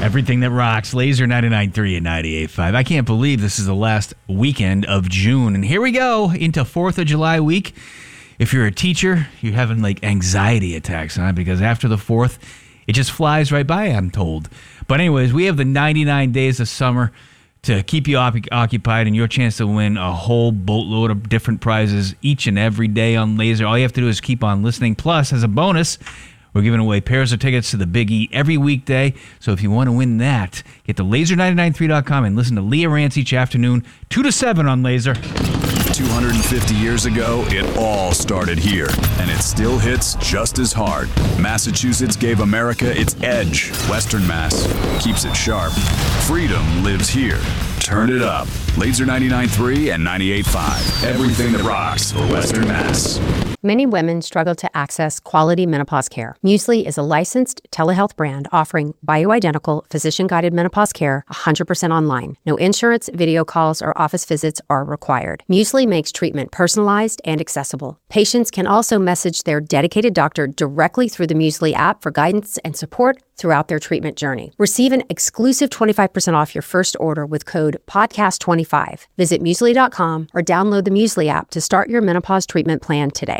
Everything that rocks. Laser 99.3 and 98.5. I can't believe this is the last weekend of June. And here we go into 4th of July week. If you're a teacher, you're having like anxiety attacks, huh? Because after the 4th, it just flies right by, I'm told. But anyways, we have the 99 days of summer to keep you occupied and your chance to win a whole boatload of different prizes each and every day on Laser. All you have to do is keep on listening. Plus, as a bonus, we're giving away pairs of tickets to the Big E every weekday. So if you want to win that, get to laser993.com and listen to Leah Rance each afternoon, 2 to 7 on Laser. 250 years ago, it all started here, and it still hits just as hard. Massachusetts gave America its edge. Western Mass keeps it sharp. Freedom lives here. Turn it up. Laser 99.3 and 98.5. Everything that rocks Western Mass. Many women struggle to access quality menopause care. Muesli is a licensed telehealth brand offering bioidentical, physician-guided menopause care 100% online. No insurance, video calls, or office visits are required. Muesli makes treatment personalized and accessible. Patients can also message their dedicated doctor directly through the Muesli app for guidance and support throughout their treatment journey. Receive an exclusive 25% off your first order with code PODCAST25. Visit Muesli.com or download the Muesli app to start your menopause treatment plan today.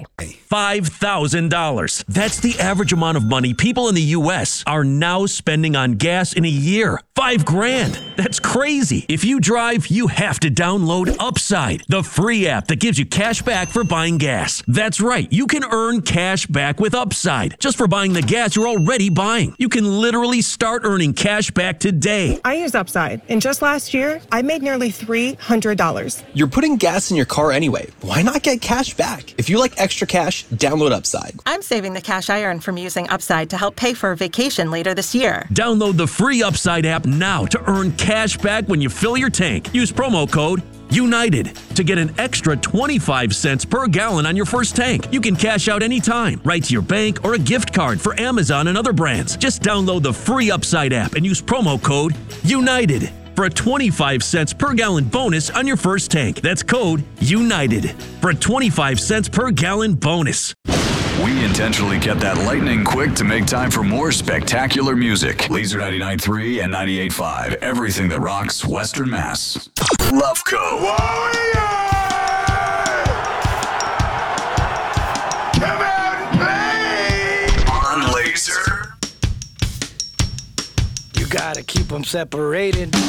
$5,000. That's the average amount of money people in the U.S. are now spending on gas in a year. $5,000. That's crazy. If you drive, you have to download Upside, the free app that gives you cash back for buying gas. That's right. You can earn cash back with Upside just for buying the gas you're already buying. You can literally start earning cash back today. I use Upside, and just last year, I made nearly $300. You're putting gas in your car anyway. Why not get cash back? If you like extra cash, download Upside. I'm saving the cash I earn from using Upside to help pay for a vacation later this year. Download the free Upside app now to earn cash back when you fill your tank. Use promo code UNITED to get an extra 25 cents per gallon on your first tank. You can cash out anytime, right to your bank or a gift card for Amazon and other brands. Just download the free Upside app and use promo code UNITED for a 25 cents per gallon bonus on your first tank. That's code UNITED for a 25 cents per gallon bonus. We intentionally kept that lightning quick to make time for more spectacular music. Laser 99.3 and 98.5. Everything that rocks Western Mass. Loveco. Warrior! Come out and play! On Laser. You gotta keep them separated.